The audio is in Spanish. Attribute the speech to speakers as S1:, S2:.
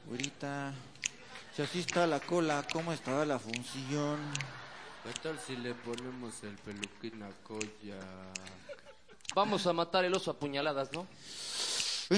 S1: Güerita, si así está la cola, ¿cómo estará la función?
S2: ¿Qué tal si le ponemos el peluquín a Koyak?
S3: Vamos a matar el oso a puñaladas, ¿no?